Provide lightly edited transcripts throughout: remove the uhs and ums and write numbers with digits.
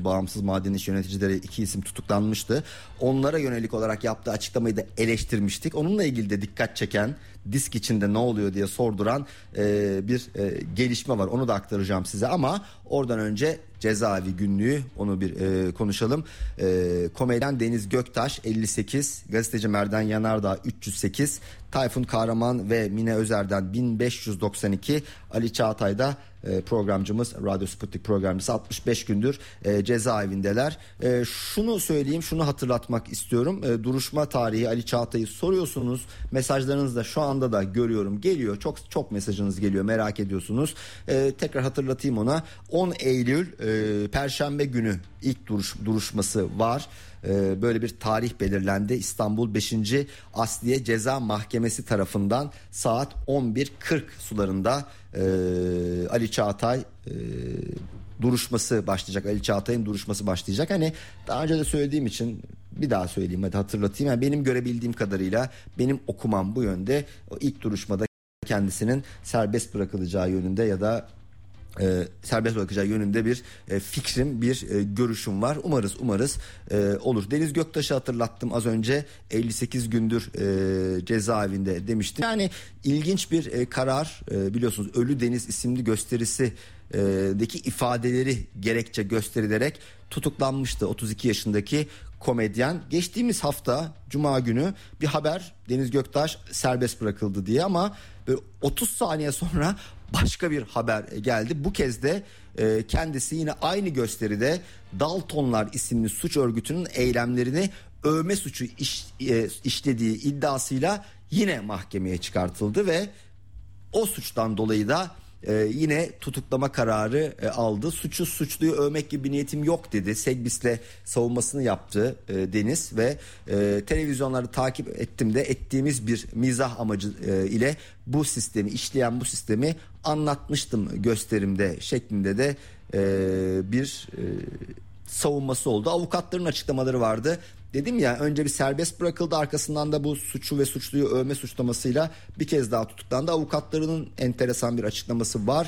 biliyorsunuz bağımsız maden iş yöneticileri 2 isim tutuklanmıştı. Onlara yönelik olarak yaptığı açıklamayı da eleştirmiştik. Onunla ilgili de dikkat çeken, disk içinde ne oluyor diye sorduran bir gelişme var. Onu da aktaracağım size ama oradan önce cezaevi günlüğü, onu bir konuşalım. Komedyen Deniz Göktaş 58, gazeteci Merdan Yanardağ 308, Tayfun Kahraman ve Mine Özer'den 1592, Ali Çağatay'da programcımız, Radyo Sputnik programcısı 65 gündür cezaevindeler. Şunu söyleyeyim, şunu hatırlatmak istiyorum. Duruşma tarihi Ali Çağatay'ı soruyorsunuz. Mesajlarınız da şu anda da görüyorum, geliyor. Çok mesajınız geliyor, merak ediyorsunuz. Tekrar hatırlatayım ona. 10 Eylül Perşembe günü ilk duruşması var. Böyle bir tarih belirlendi. İstanbul 5. Asliye Ceza Mahkemesi tarafından saat 11.40 sularında Ali Çağatay duruşması başlayacak. Ali Çağatay'ın duruşması başlayacak. Hani daha önce de söylediğim için bir daha söyleyeyim, hadi hatırlatayım. Yani benim görebildiğim kadarıyla, benim okumam bu yönde. O ilk duruşmada kendisinin serbest bırakılacağı yönünde ya da serbest bırakacağı yönünde bir fikrim, bir görüşüm var. Umarız olur. Deniz Göktaş'ı hatırlattım az önce, 58 gündür cezaevinde demiştim. Yani ilginç bir karar, biliyorsunuz Ölü Deniz isimli gösterisi deki ifadeleri gerekçe gösterilerek tutuklanmıştı 32 yaşındaki komedyen. Geçtiğimiz hafta Cuma günü bir haber, Deniz Göktaş serbest bırakıldı diye, ama 30 saniye sonra başka bir haber geldi. Bu kez de kendisi yine aynı gösteride Daltonlar isimli suç örgütünün eylemlerini övme suçu işlediği iddiasıyla yine mahkemeye çıkartıldı ve o suçtan dolayı da yine tutuklama kararı aldı. Suçluyu övmek gibi bir niyetim yok dedi. Segbis'le savunmasını yaptı Deniz ve televizyonları takip ettiğimiz bir mizah amacı ile bu sistemi anlatmıştım gösterimde şeklinde de bir savunması oldu. Avukatların açıklamaları vardı. Dedim ya, önce bir serbest bırakıldı, arkasından da bu suçu ve suçluyu övme suçlamasıyla bir kez daha tutuklandı. Avukatlarının enteresan bir açıklaması var.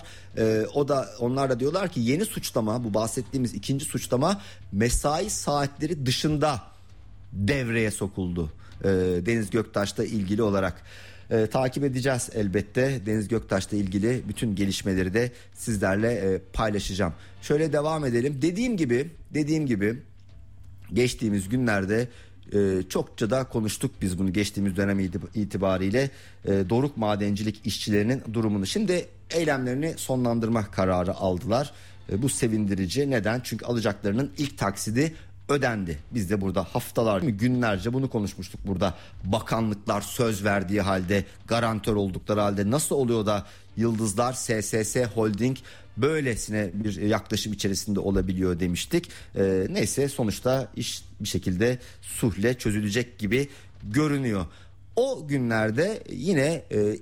Onlar da diyorlar ki yeni suçlama, bu bahsettiğimiz ikinci suçlama mesai saatleri dışında devreye sokuldu. Deniz Göktaş'la ilgili olarak. Takip edeceğiz elbette. Deniz Göktaş'la ilgili bütün gelişmeleri de sizlerle paylaşacağım. Şöyle devam edelim. Dediğim gibi geçtiğimiz günlerde çokça da konuştuk biz bunu, geçtiğimiz dönem itibariyle Doruk madencilik işçilerinin durumunu. Şimdi eylemlerini sonlandırma kararı aldılar. Bu sevindirici. Neden? Çünkü alacaklarının ilk taksidi ödendi. Biz de burada günlerce bunu konuşmuştuk burada. Bakanlıklar söz verdiği halde, garantör oldukları halde nasıl oluyor da Yıldızlar SSS Holding böylesine bir yaklaşım içerisinde olabiliyor demiştik. Neyse, sonuçta iş bir şekilde sulhle çözülecek gibi görünüyor. O günlerde yine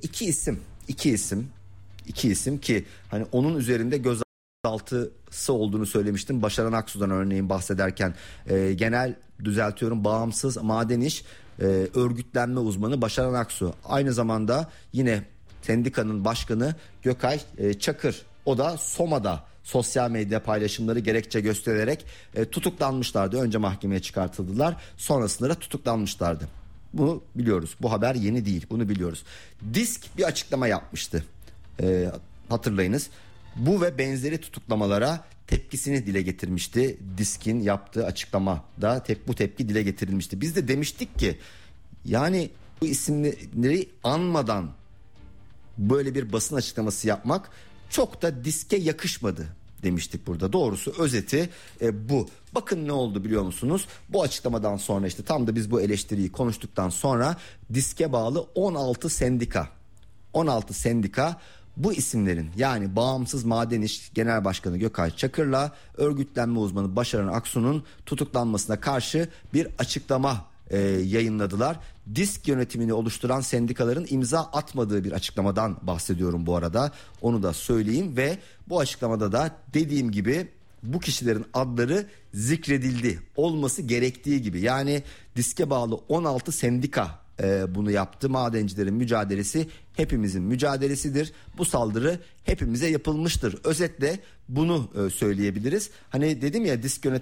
iki isim ki hani onun üzerinde gözaltısı olduğunu söylemiştim. Başaran Aksu'dan örneğin bahsederken bağımsız maden iş örgütlenme uzmanı Başaran Aksu. Aynı zamanda yine sendikanın başkanı Gökay Çakır. O da Soma'da sosyal medya paylaşımları gerekçe göstererek tutuklanmışlardı. Önce mahkemeye çıkartıldılar, sonrasında da tutuklanmışlardı. Bunu biliyoruz. Bu haber yeni değil. Bunu biliyoruz. Disk bir açıklama yapmıştı. Hatırlayınız. Bu ve benzeri tutuklamalara tepkisini dile getirmişti. Disk'in yaptığı açıklamada bu tepki dile getirilmişti. Biz de demiştik ki yani bu isimleri anmadan böyle bir basın açıklaması yapmak çok da Disk'e yakışmadı demiştik burada. Doğrusu özeti bu. Bakın ne oldu biliyor musunuz? Bu açıklamadan sonra, işte tam da biz bu eleştiriyi konuştuktan sonra Disk'e bağlı 16 sendika bu isimlerin, yani Bağımsız Maden İş Genel Başkanı Gökay Çakır'la örgütlenme uzmanı Başaran Aksu'nun tutuklanmasına karşı bir açıklama yayınladılar. Disk yönetimini oluşturan sendikaların imza atmadığı bir açıklamadan bahsediyorum bu arada. Onu da söyleyeyim ve bu açıklamada da dediğim gibi bu kişilerin adları zikredildi. Olması gerektiği gibi. Yani Disk'e bağlı 16 sendika bunu yaptı. Madencilerin mücadelesi hepimizin mücadelesidir. Bu saldırı hepimize yapılmıştır. Özetle bunu söyleyebiliriz. Hani dedim ya, Disk